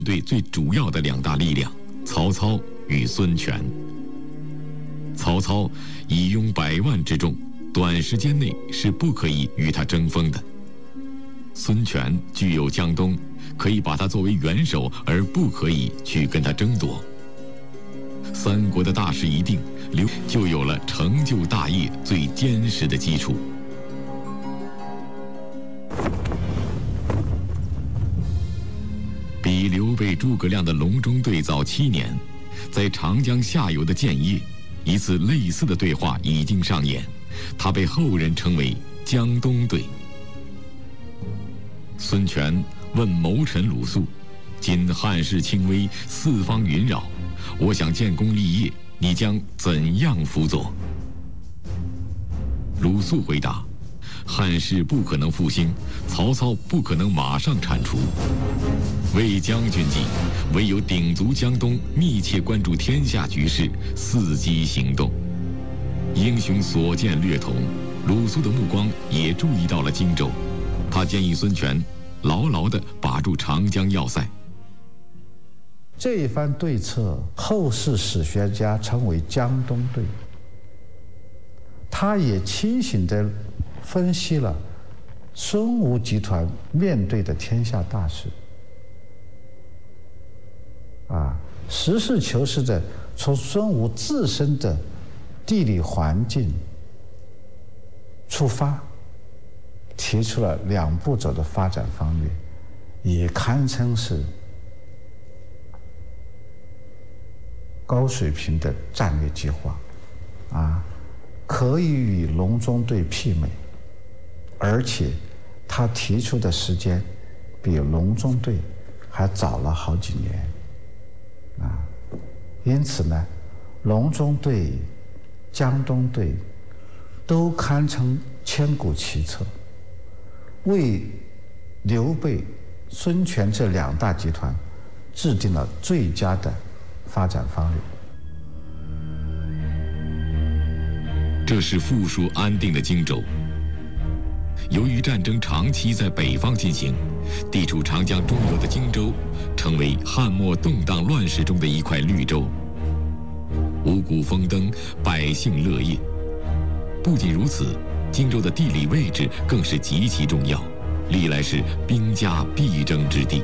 对最主要的两大力量曹操与孙权。曹操以拥100万之众，短时间内是不可以与他争锋的。孙权具有江东，可以把他作为元首，而不可以去跟他争夺。三国的大势已定，就有了成就大业最坚实的基础。比刘备、诸葛亮的隆中对早7年，在长江下游的建业，一次类似的对话已经上演，它被后人称为江东对。孙权问谋臣鲁肃：“今汉室倾危，四方云扰，我想建功立业，你将怎样辅佐？”鲁肃回答：“汉室不可能复兴，曹操不可能马上铲除。为将军计，唯有鼎足江东，密切关注天下局势，伺机行动。”英雄所见略同，鲁肃的目光也注意到了荆州。他建议孙权牢牢地把住长江要塞。 这一番对策，后世史学家称为江东对。他也清醒地分析了孙吴集团面对的天下大势，实事求是地从孙吴自身的地理环境出发，提出了2步走的发展方略，也堪称是高水平的战略计划，可以与隆中对媲美，而且他提出的时间比隆中对还早了好几年，因此呢，隆中对、江东对都堪称千古奇策，为刘备、孙权这2大集团制定了最佳的发展方略。 这是富庶安定的荆州。由于战争长期在北方进行，地处长江中游的荆州成为汉末动荡乱世中的一块绿洲，五谷丰登，百姓乐业。不仅如此，荆州的地理位置更是极其重要，历来是兵家必争之地。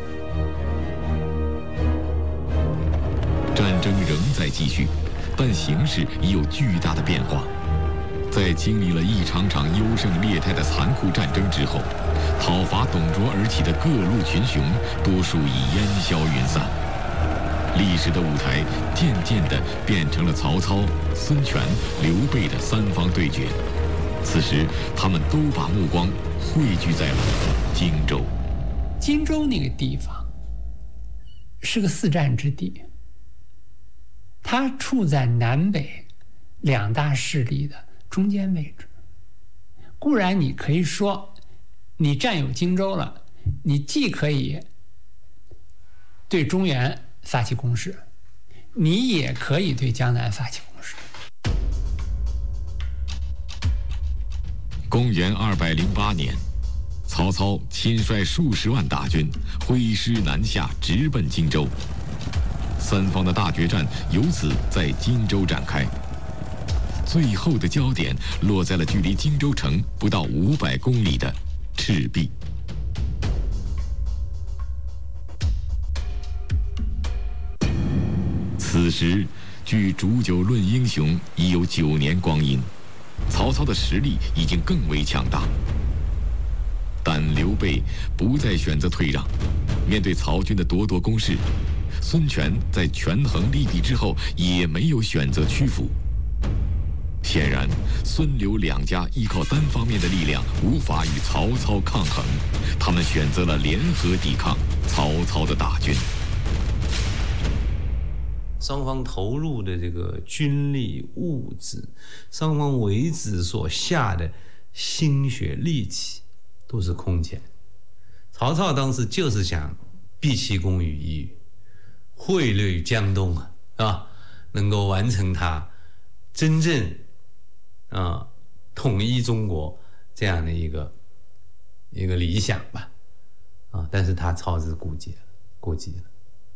战争仍在继续，但形势已有巨大的变化。在经历了一场场优胜劣汰的残酷战争之后，讨伐董卓而起的各路群雄，多数已烟消云散。历史的舞台渐渐地变成了曹操、孙权、刘备的3方对决。此时，他们都把目光汇聚在了荆州。 荆州那个地方是个4战之地，它处在南北2大势力的中间位置。固然你可以说，你占有荆州了，你既可以对中原发起攻势，你也可以对江南发起攻势。 公元208年，曹操亲率数十万大军挥师南下，直奔荆州。3方的大决战由此在荆州展开。最后的焦点落在了距离荆州城不到500公里的赤壁。此时，距煮酒论英雄已有9年光阴，曹操的实力已经更为强大。但刘备不再选择退让，面对曹军的咄咄攻势，孙权在权衡利弊之后也没有选择屈服。显然，孙刘2家依靠单方面的力量无法与曹操抗衡，他们选择了联合抵抗曹操的大军。 双方投入的这个军力、物质，双方为之所下的心血、力气，都是空前。曹操当时就是想毕其功于一役，汇率江东能够完成他真正统一中国这样的一个理想吧，但是他操之过急了。